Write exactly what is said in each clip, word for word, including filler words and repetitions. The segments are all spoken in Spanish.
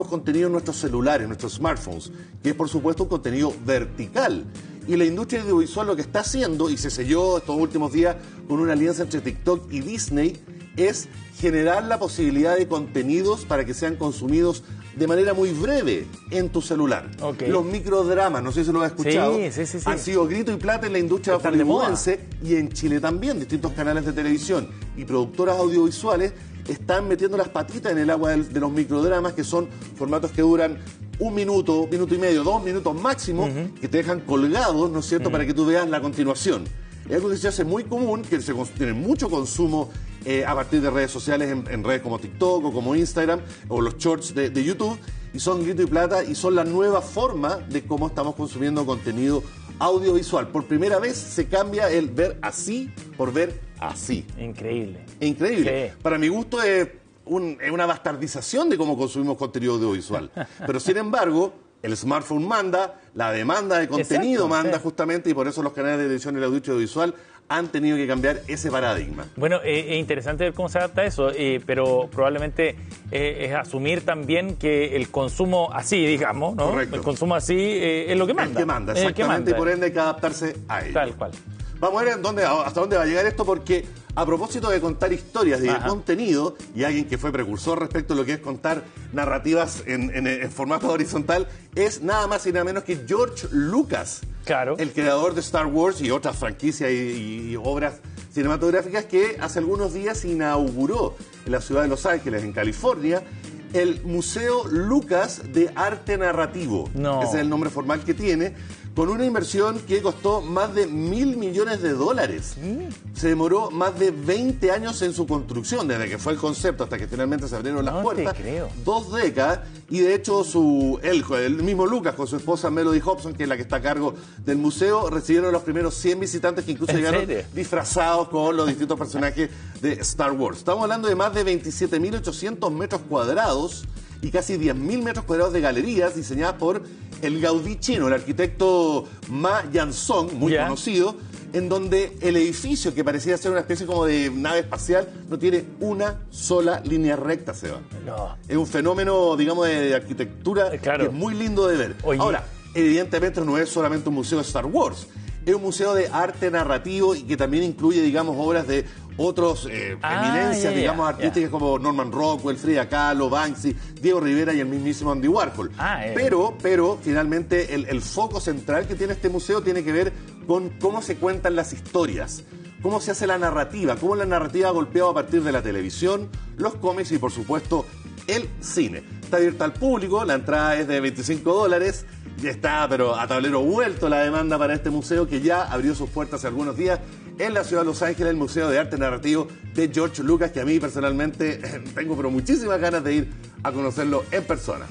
contenido en nuestros celulares, en nuestros smartphones, que es por supuesto un contenido vertical. Y la industria audiovisual lo que está haciendo, y se selló estos últimos días con una alianza entre TikTok y Disney, es generar la posibilidad de contenidos para que sean consumidos de manera muy breve en tu celular. Okay. Los microdramas, no sé si lo has escuchado, sí, sí, sí, sí. han sido grito y plata en la industria hollywoodense y en Chile también. Distintos canales de televisión y productoras audiovisuales están metiendo las patitas en el agua de, de los microdramas, que son formatos que duran un minuto, minuto y medio, dos minutos máximo, uh-huh. que te dejan colgados, ¿no es cierto?, uh-huh. para que tú veas la continuación. Es algo que se hace muy común, que se tiene mucho consumo eh, a partir de redes sociales, en, en redes como TikTok o como Instagram, o los shorts de, de YouTube, y son grito y plata, y son la nueva forma de cómo estamos consumiendo contenido audiovisual. Por primera vez se cambia el ver así por ver así. Increíble. Increíble. Sí. Para mi gusto es, un, es una bastardización de cómo consumimos contenido audiovisual. Pero sin embargo, el smartphone manda, la demanda de contenido Exacto, manda sí. justamente, y por eso los canales de televisión y la industria audiovisual han tenido que cambiar ese paradigma. Bueno, eh, es interesante ver cómo se adapta eso, eh, pero probablemente eh, es asumir también que el consumo así, digamos, ¿no? Correcto. El consumo así eh, es lo que manda. El que manda, exactamente, que manda. Y por ende hay que adaptarse a ello. Tal cual. Vamos a ver dónde, hasta dónde va a llegar esto, porque a propósito de contar historias, de Ajá. contenido, y alguien que fue precursor respecto a lo que es contar narrativas en, en, en formato horizontal, es nada más y nada menos que George Lucas, claro. el creador de Star Wars y otras franquicias y, y, y obras cinematográficas, que hace algunos días inauguró en la ciudad de Los Ángeles, en California, el Museo Lucas de Arte Narrativo. No. Ese es el nombre formal que tiene, con una inversión que costó más de mil millones de dólares. Mm. Se demoró más de veinte años en su construcción, desde que fue el concepto hasta que finalmente se abrieron las no puertas. Te creo. Dos décadas, y de hecho su, él, el mismo Lucas con su esposa Melody Hobson, que es la que está a cargo del museo, recibieron los primeros cien visitantes, que incluso llegaron serio? disfrazados con los distintos personajes de Star Wars. Estamos hablando de más de veintisiete mil ochocientos metros cuadrados y casi diez mil metros cuadrados de galerías diseñadas por el Gaudí chino, el arquitecto Ma Yanzong, muy yeah. conocido, en donde el edificio, que parecía ser una especie como de nave espacial, no tiene una sola línea recta, Seba. No. Es un fenómeno, digamos, de, de arquitectura claro. que es muy lindo de ver. Oye. Ahora, evidentemente no es solamente un museo de Star Wars, es un museo de arte narrativo y que también incluye, digamos, obras de otros eh, ah, eminencias, yeah, digamos, yeah, artísticas yeah. como Norman Rockwell, Frida Kahlo, Banksy, Diego Rivera y el mismísimo Andy Warhol. Ah, eh. Pero, pero, finalmente, el, el foco central que tiene este museo tiene que ver con cómo se cuentan las historias, cómo se hace la narrativa, cómo la narrativa ha golpeado a partir de la televisión, los cómics y, por supuesto, el cine. Está abierta al público, la entrada es de veinticinco dólares, ya está, pero a tablero vuelto la demanda para este museo, que ya abrió sus puertas hace algunos días en la ciudad de Los Ángeles, el Museo de Arte Narrativo de George Lucas, que a mí personalmente tengo pero muchísimas ganas de ir a conocerlo en persona.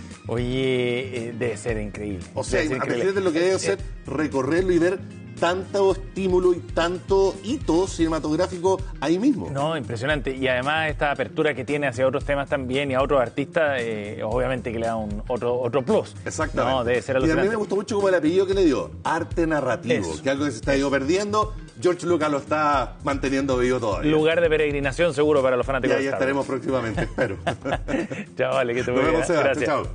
Oye, eh, debe ser increíble. O sea, imagínate lo que debe ser recorrerlo y ver tanto estímulo y tanto hito cinematográfico ahí mismo. No, impresionante. Y además esta apertura que tiene hacia otros temas también y a otros artistas, eh, obviamente que le da un otro otro plus. Exactamente. No, debe ser alucinante. Y a mí me gustó mucho como el apellido que le dio, arte narrativo, Eso. que algo que se está ido perdiendo. George Lucas lo está manteniendo vivo todavía. Lugar de peregrinación seguro para los fanáticos. Y ahí estaremos próximamente, espero. Chao, vale, que te Nos vemos, Seba. Gracias. Chao.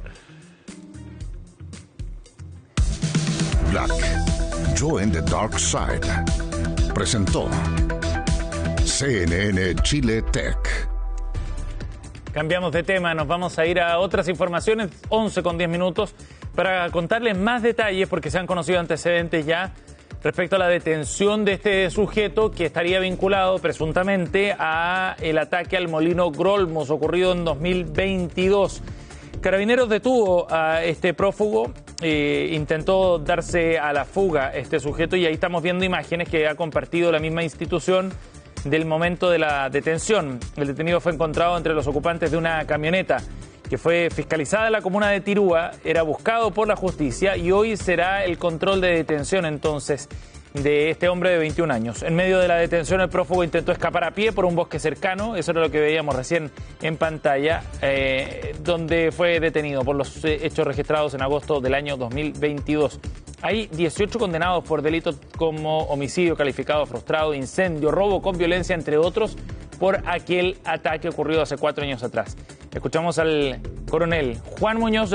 Black. Join the Dark Side. Presentó C N N Chile Tech. Cambiamos de tema, nos vamos a ir a otras informaciones, once con diez minutos, para contarles más detalles, porque se han conocido antecedentes ya respecto a la detención de este sujeto que estaría vinculado presuntamente a el ataque al molino Grolmos ocurrido en dos mil veintidós. Carabineros detuvo a este prófugo, eh, intentó darse a la fuga este sujeto, y ahí estamos viendo imágenes que ha compartido la misma institución del momento de la detención. El detenido fue encontrado entre los ocupantes de una camioneta que fue fiscalizada en la comuna de Tirúa, era buscado por la justicia y hoy será el control de detención entonces de este hombre de veintiún años. En medio de la detención, el prófugo intentó escapar a pie por un bosque cercano, eso era lo que veíamos recién en pantalla, eh, donde fue detenido por los hechos registrados en agosto del año dos mil veintidós. Hay dieciocho condenados por delitos como homicidio calificado frustrado, incendio, robo con violencia, entre otros, por aquel ataque ocurrido hace cuatro años atrás. Escuchamos al coronel Juan Muñoz